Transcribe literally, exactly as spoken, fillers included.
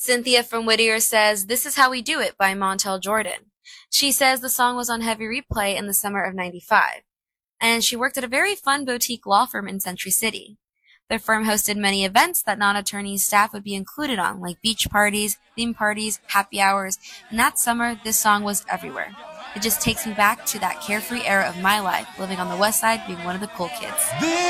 Cynthia from Whittier says, "This Is How We Do It" by Montel Jordan. She says the song was on heavy replay in the summer of ninety-five, and she worked at a very fun boutique law firm in Century City. The firm hosted many events that non-attorneys staff would be included on, like beach parties, theme parties, happy hours, and that summer, this song was everywhere. It just takes me back to that carefree era of my life, living on the west side, being one of the cool kids.